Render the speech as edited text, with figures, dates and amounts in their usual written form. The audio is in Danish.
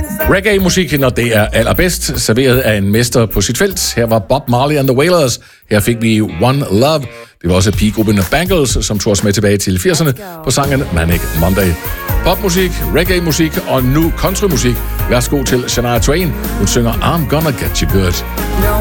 Reggae-musik, når det er allerbedst, serveret af en mester på sit felt. Her var Bob Marley and the Wailers. Her fik vi One Love. Det var også pigegruppen Bangles, som tog os med tilbage til 80'erne på sangen Manic Monday. Popmusik, reggae-musik og nu countrymusik. Værsgo til Shania Twain. Hun synger I'm Gonna Get You Good. No